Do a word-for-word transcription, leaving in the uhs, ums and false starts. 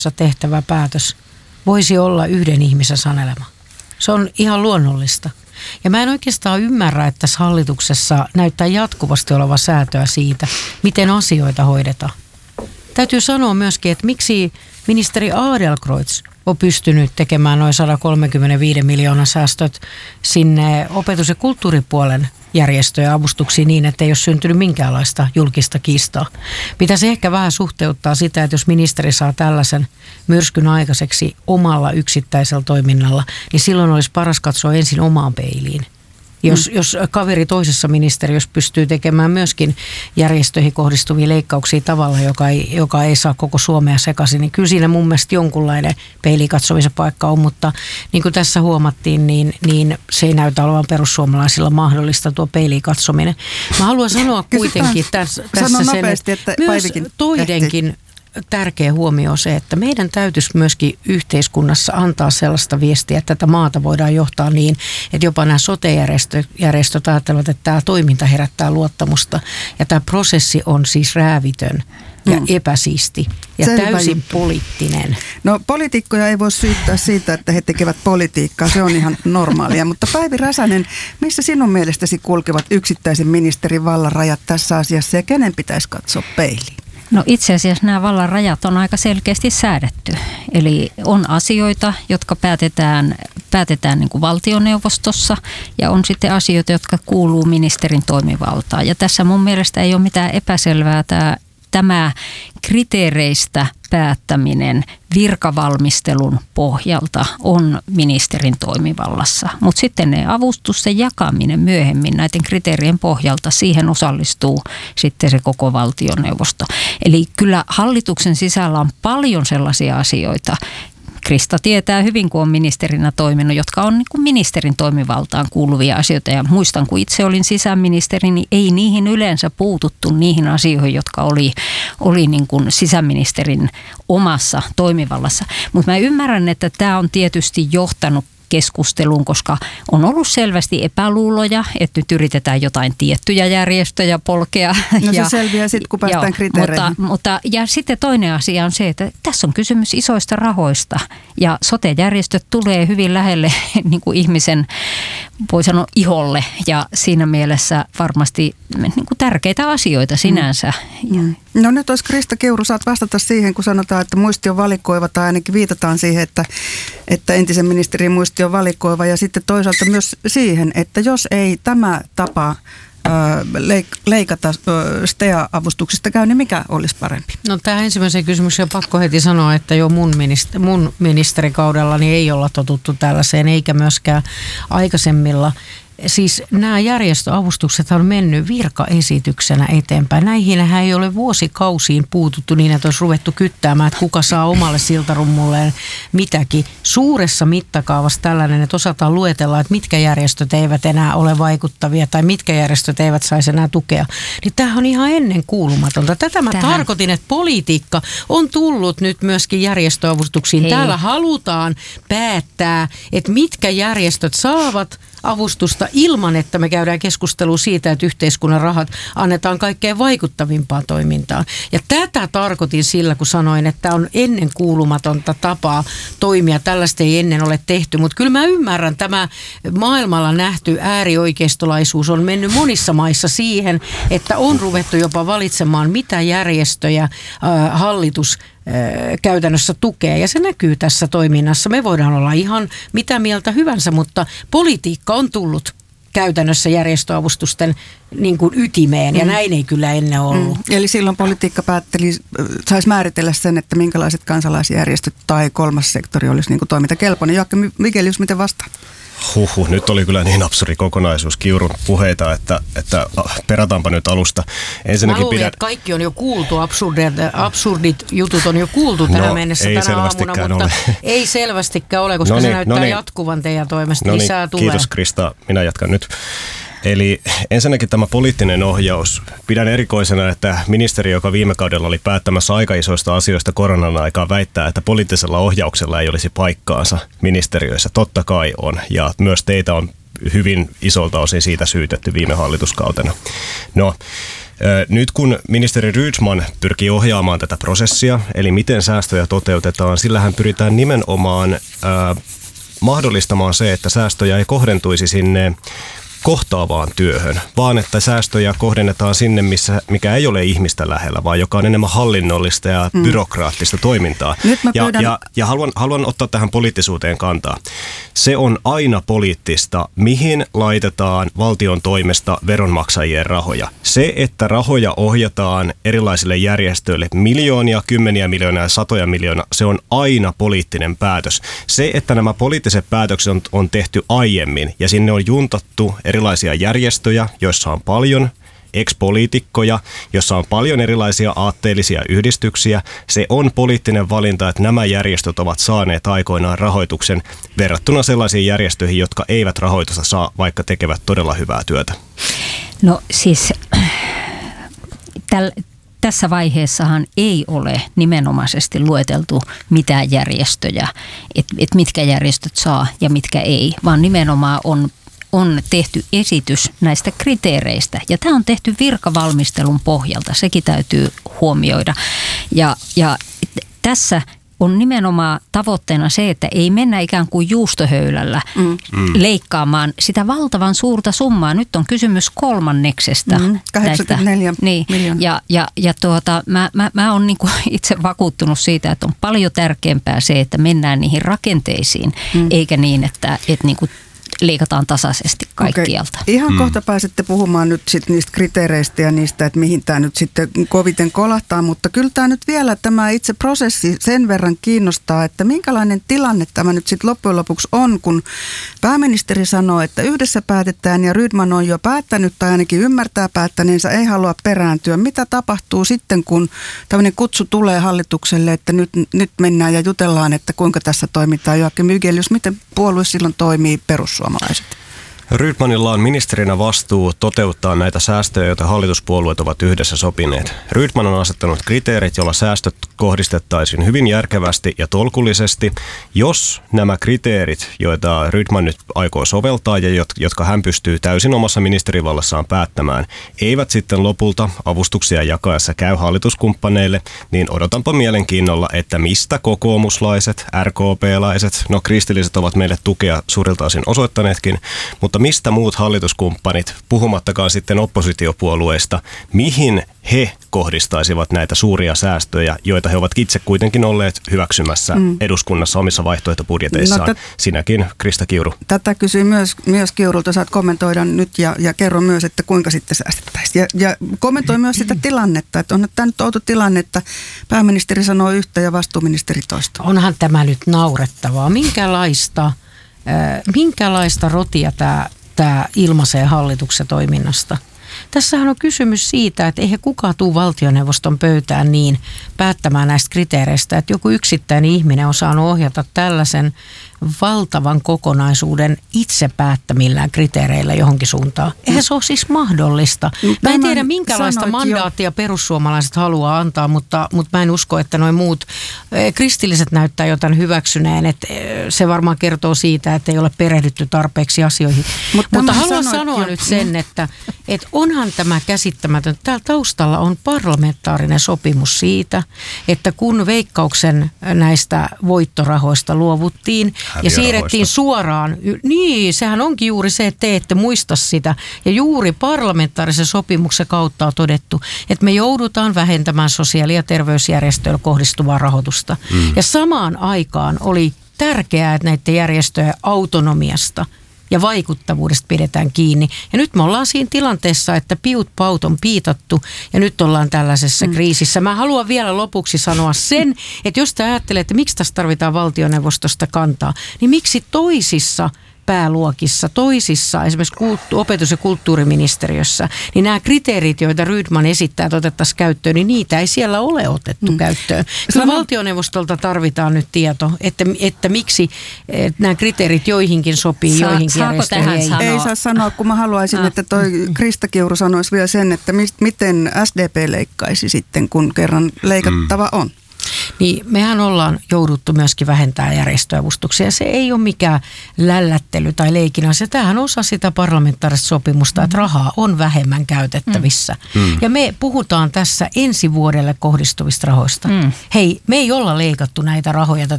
tehtävä päätös voisi olla yhden ihmisen sanelema. Se on ihan luonnollista. Ja mä en oikeastaan ymmärrä, että tässä hallituksessa näyttää jatkuvasti oleva säätöä siitä, miten asioita hoidetaan. Täytyy sanoa myöskin, että miksi ministeri Adlercreutz on pystynyt tekemään noin sata kolmekymmentäviisi miljoonan säästöt sinne opetus- ja kulttuuripuolen järjestöjen avustuksiin niin, että ei ole syntynyt minkäänlaista julkista kiistaa. Pitäisi ehkä vähän suhteuttaa sitä, että jos ministeri saa tällaisen myrskyn aikaiseksi omalla yksittäisellä toiminnalla, niin silloin olisi paras katsoa ensin omaan peiliin. Jos, mm. jos kaveri toisessa ministeriössä pystyy tekemään myöskin järjestöihin kohdistuvia leikkauksia tavalla, joka ei, joka ei saa koko Suomea sekaisin, niin kyllä siinä mun mielestä jonkunlainen peilikatsomisen paikka on, mutta niin kuin tässä huomattiin, niin, niin se ei näytä olevan perussuomalaisilla mahdollista tuo peiliin katsominen. Mä haluan sanoa kuitenkin tässä, tässä sen, nopeasti, että myös toidenkin tärkeä huomio on se, että meidän täytyisi myöskin yhteiskunnassa antaa sellaista viestiä, että tätä maata voidaan johtaa niin, että jopa nämä sote-järjestöt ajattelevat, että tämä toiminta herättää luottamusta ja tämä prosessi on siis räävitön ja mm. epäsiisti ja Selvä täysin juttu. Poliittinen. No poliitikkoja ei voi syyttää siitä, että he tekevät politiikkaa, se on ihan normaalia, mutta Päivi Räsänen, missä sinun mielestäsi kulkevat yksittäisen ministerin vallan rajat tässä asiassa ja kenen pitäisi katsoa peiliin? No itse asiassa nämä vallan rajat on aika selkeästi säädetty. Eli on asioita, jotka päätetään, päätetään niin kuin valtioneuvostossa ja on sitten asioita, jotka kuuluu ministerin toimivaltaan. Ja tässä mun mielestä ei ole mitään epäselvää tämä, tämä kriteereistä päättäminen virkavalmistelun pohjalta on ministerin toimivallassa. Mutta sitten ne avustusten jakaminen myöhemmin näiden kriteerien pohjalta, siihen osallistuu sitten se koko valtioneuvosto. Eli kyllä hallituksen sisällä on paljon sellaisia asioita, Krista tietää hyvin, kun on ministerinä toiminut, jotka on niin kuin ministerin toimivaltaan kuuluvia asioita. Ja muistan, kun itse olin sisäministeri, niin ei niihin yleensä puututtu niihin asioihin, jotka oli, oli niin kuin sisäministerin omassa toimivallassa. Mutta mä ymmärrän, että tämä on tietysti johtanut keskusteluun, koska on ollut selvästi epäluuloja, että nyt yritetään jotain tiettyjä järjestöjä polkea. No ja, se selviää sitten, kun päästään joo, kriteereihin. Mutta, mutta, ja sitten toinen asia on se, että tässä on kysymys isoista rahoista ja sote-järjestöt tulee hyvin lähelle niin kuin ihmisen, voi sanoa, iholle ja siinä mielessä varmasti niin kuin tärkeitä asioita sinänsä. Mm. No nyt olisi Krista Kiuru, saat vastata siihen, kun sanotaan, että muisti on valikoiva tai ainakin viitataan siihen, että, että entisen ministerin muisti on valikoiva ja sitten toisaalta myös siihen, että jos ei tämä tapa leikata S T E A-avustuksista käy, niin mikä olisi parempi? No tähän ensimmäiseen kysymykseen on pakko heti sanoa, että jo mun, minister, mun ministerikaudellani ei olla totuttu tällaiseen, eikä myöskään aikaisemmilla. Siis nämä järjestöavustukset on mennyt virkaesityksenä eteenpäin. Näihinhän ei ole vuosikausiin puututtu niin, että olisi ruvettu kyttäämään, että kuka saa omalle siltarummulleen mitäkin. Suuressa mittakaavassa tällainen, että osataan luetella, että mitkä järjestöt eivät enää ole vaikuttavia tai mitkä järjestöt eivät saisi enää tukea. Niin tämähän on ihan ennen kuulumatonta. Tätä mä Tähän. tarkoitin, että politiikka on tullut nyt myöskin järjestöavustuksiin. Hei. Täällä halutaan päättää, että mitkä järjestöt saavat avustusta ilman, että me käydään keskustelua siitä, että yhteiskunnan rahat annetaan kaikkein vaikuttavimpaan toimintaan. Ja tätä tarkoitin sillä, kun sanoin, että on ennen kuulumatonta tapaa toimia. Tällaista ei ennen ole tehty, mutta kyllä mä ymmärrän, tämä maailmalla nähty äärioikeistolaisuus on mennyt monissa maissa siihen, että on ruvettu jopa valitsemaan, mitä järjestöjä äh, hallitus käytännössä tukee ja se näkyy tässä toiminnassa. Me voidaan olla ihan mitä mieltä hyvänsä, mutta politiikka on tullut käytännössä järjestöavustusten niin kuin ytimeen ja mm. näin ei kyllä ennen ollut. Mm. Eli silloin politiikka päätteli, saisi määritellä sen, että minkälaiset kansalaisjärjestöt tai kolmas sektori olisi niin kuin toimintakelpoinen. Jaakko Vigelius, miten vastaat? Huhhuh, nyt oli kyllä niin absurdi kokonaisuus Kiurun puheita, että, että perataanpa nyt alusta. Ensinnäkin Mä luulin, pidän... että kaikki on jo kuultu, absurdit, absurdit jutut on jo kuultu tähän no, mennessä tänä aamuna, mutta ole. ei selvästikään ole, koska no niin, se näyttää no niin. jatkuvan teidän toimesta. No Lisää niin, tulee. Kiitos Krista, minä jatkan nyt. Eli ensinnäkin tämä poliittinen ohjaus. Pidän erikoisena, että ministeri, joka viime kaudella oli päättämässä aika isoista asioista koronan aikaa, väittää, että poliittisella ohjauksella ei olisi paikkaansa ministeriöissä. Totta kai on, ja myös teitä on hyvin isolta osin siitä syytetty viime hallituskautena. No, Nyt kun ministeri Rydman pyrkii ohjaamaan tätä prosessia, eli miten säästöjä toteutetaan, sillähän pyritään nimenomaan ää, mahdollistamaan se, että säästöjä ei kohdentuisi sinne kohtaavaan työhön, vaan että säästöjä kohdennetaan sinne, missä, mikä ei ole ihmistä lähellä, vaan joka on enemmän hallinnollista ja mm. byrokraattista toimintaa. Ja, ja, ja haluan, haluan ottaa tähän poliittisuuteen kantaa. Se on aina poliittista, mihin laitetaan valtion toimesta veronmaksajien rahoja. Se, että rahoja ohjataan erilaisille järjestöille miljoonia, kymmeniä miljoonia ja satoja miljoonaa, se on aina poliittinen päätös. Se, että nämä poliittiset päätökset on, on tehty aiemmin ja sinne on juntattu erilaisia järjestöjä, joissa on paljon ex-poliitikkoja, jossa on paljon erilaisia aatteellisia yhdistyksiä. Se on poliittinen valinta, että nämä järjestöt ovat saaneet aikoinaan rahoituksen verrattuna sellaisiin järjestöihin, jotka eivät rahoitusta saa, vaikka tekevät todella hyvää työtä. No siis täl, tässä vaiheessahan ei ole nimenomaisesti lueteltu mitään järjestöjä, että et mitkä järjestöt saa ja mitkä ei, vaan nimenomaan on on tehty esitys näistä kriteereistä. Ja tämä on tehty virkavalmistelun pohjalta, sekin täytyy huomioida. Ja, ja tässä on nimenomaan tavoitteena se, että ei mennä ikään kuin juustohöylällä mm. leikkaamaan sitä valtavan suurta summaa. Nyt on kysymys kolmanneksesta. Mm. kahdeksankymmentäneljä niin. miljoonaa. Ja, ja, ja tuota, mä, mä, mä oon niinku itse vakuuttunut siitä, että on paljon tärkeämpää se, että mennään niihin rakenteisiin, mm. eikä niin, että et niinku leikataan tasaisesti kaikkialta. Okei. Ihan hmm. kohta pääsette puhumaan nyt sit niistä kriteereistä ja niistä, että mihin tämä nyt sitten koviten kolahtaa, mutta kyllä tämä nyt vielä tämä itse prosessi sen verran kiinnostaa, että minkälainen tilanne tämä nyt sitten loppujen lopuksi on, kun pääministeri sanoo, että yhdessä päätetään ja Rydman on jo päättänyt tai ainakin ymmärtää päättäneensä, ei halua perääntyä. Mitä tapahtuu sitten, kun tämmöinen kutsu tulee hallitukselle, että nyt, nyt mennään ja jutellaan, että kuinka tässä toimitaan? Joakim Vigelius, miten puolue silloin toimii perussuomalaiset? Rydmanilla on ministerinä vastuu toteuttaa näitä säästöjä, joita hallituspuolueet ovat yhdessä sopineet. Rydman on asettanut kriteerit, joilla säästöt kohdistettaisiin hyvin järkevästi ja tolkullisesti. Jos nämä kriteerit, joita Rydman nyt aikoo soveltaa ja jotka hän pystyy täysin omassa ministerivallassaan päättämään, eivät sitten lopulta avustuksia jakaessa käy hallituskumppaneille, niin odotanpa mielenkiinnolla, että mistä kokoomuslaiset, R K P-laiset, no kristilliset ovat meille tukea suurilta osin osoittaneetkin, mutta mistä muut hallituskumppanit, puhumattakaan sitten oppositiopuolueista, mihin he kohdistaisivat näitä suuria säästöjä, joita he ovat itse kuitenkin olleet hyväksymässä mm. eduskunnassa omissa vaihtoehtobudjeteissaan. No, t- Sinäkin, Krista Kiuru. Tätä kysyin myös, myös Kiurulta, saat kommentoida nyt ja, ja kerro myös, että kuinka sitten säästettäisiin. Ja, ja kommentoi myös sitä tilannetta, että on tämä nyt outo tilanne, että pääministeri sanoo yhtä ja vastuuministeri toista. Onhan tämä nyt naurettavaa. Minkälaista... Minkälaista rotia tämä, tämä ilmaisee hallituksen toiminnasta? Tässähän on kysymys siitä, että eihän kukaan tule valtioneuvoston pöytään niin päättämään näistä kriteereistä, että joku yksittäinen ihminen on saanut ohjata tällaisen valtavan kokonaisuuden itse päättämillään kriteereillä johonkin suuntaan. Eihän se ole siis mahdollista. Mä en tiedä, minkälaista mandaattia jo. perussuomalaiset haluaa antaa, mutta, mutta mä en usko, että nuo muut kristilliset näyttää jotain hyväksyneen. Että se varmaan kertoo siitä, että ei ole perehdytty tarpeeksi asioihin. Mut mutta haluan sanoa jo. nyt sen, että, että onhan tämä käsittämätön. Täällä taustalla on parlamentaarinen sopimus siitä, että kun Veikkauksen näistä voittorahoista luovuttiin, ja siirrettiin suoraan. Niin, sehän onkin juuri se, että te ette muista sitä. Ja juuri parlamentaarisen sopimuksen kautta on todettu, että me joudutaan vähentämään sosiaali- ja terveysjärjestöille kohdistuvaa rahoitusta. Mm. Ja samaan aikaan oli tärkeää, että näiden järjestöjen autonomiasta ja vaikuttavuudesta pidetään kiinni. Ja nyt me ollaan siinä tilanteessa, että piut paut on piitattu ja nyt ollaan tällaisessa mm. kriisissä. Mä haluan vielä lopuksi sanoa sen, että jos te ajattelette, että miksi tässä tarvitaan valtioneuvostosta kantaa, niin miksi toisissa pääluokissa, toisissa, esimerkiksi kulttu- opetus- ja kulttuuriministeriössä, niin nämä kriteerit, joita Rydman esittää, että otettaisiin käyttöön, niin niitä ei siellä ole otettu mm. käyttöön. Kyllä valtioneuvostolta tarvitaan nyt tieto, että, että miksi että nämä kriteerit joihinkin sopii, Sa- joihinkin järjestöihin ei. Sanoa? Ei saa sanoa, kun mä haluaisin, no. että toi Krista Kiuru sanoisi vielä sen, että mi- miten S D P leikkaisi sitten, kun kerran leikattava on. niin mehän ollaan jouduttu myöskin vähentämään järjestöavustuksia. Se ei ole mikään lällättely tai leikin asia. Tämähän on osa sitä parlamentaarista sopimusta, että rahaa on vähemmän käytettävissä. Mm. Ja me puhutaan tässä ensi vuodelle kohdistuvista rahoista. Mm. Hei, me ei olla leikattu näitä rahoja tätä